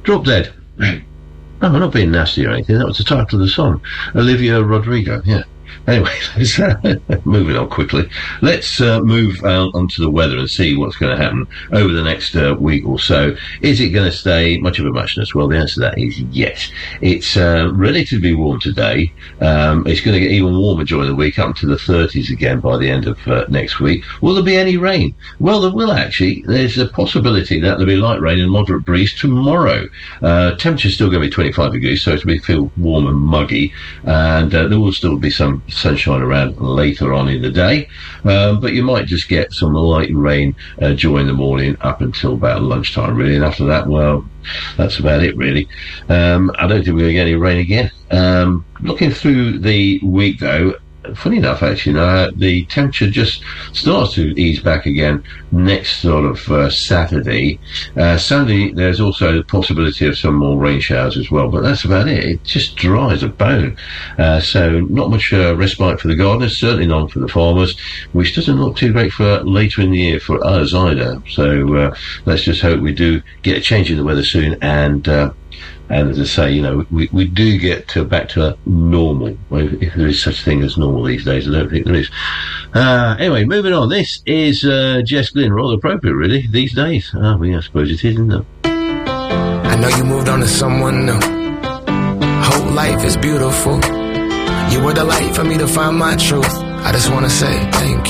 Drop Dead. No, I'm not being nasty or anything. That was the title of the song. Olivia Rodrigo, yeah. Anyway, let's, moving on quickly. Let's move on to the weather and see what's going to happen over the next week or so. Is it going to stay much of a muchness? Well, the answer to that is yes. It's relatively warm today. It's going to get even warmer during the week, up to the 30s again by the end of next week. Will there be any rain? Well, there will actually. There's a possibility that there'll be light rain and moderate breeze tomorrow. Temperature's still going to be 25 degrees, so it'll feel warm and muggy, and there will still be some sunshine around later on in the day, but you might just get some light rain during the morning up until about lunchtime, really, and after that, well, that's about it, really. I don't think we're going to get any rain again. Looking through the week, though, funny enough, actually, the temperature just starts to ease back again next sort of Saturday. Sunday, there's also the possibility of some more rain showers as well, but that's about it. It just dry as a bone. So not much respite for the gardeners, certainly none for the farmers, which doesn't look too great for later in the year for us either. So let's just hope we do get a change in the weather soon, and as I say, you know, we do get back to normal, if there is such a thing as normal these days. I don't think there is. Anyway, moving on. This is Jess Glynne, rather appropriate, really, these days. I suppose it is, isn't it? I know you moved on to someone new. Whole life is beautiful. You were the light for me to find my truth. I just want to say thank you.